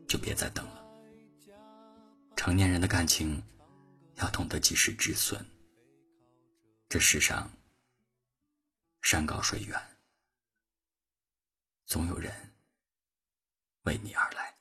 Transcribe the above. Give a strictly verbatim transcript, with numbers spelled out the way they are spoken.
就别再等了。成年人的感情要懂得及时止损。这世上山高水远，总有人为你而来。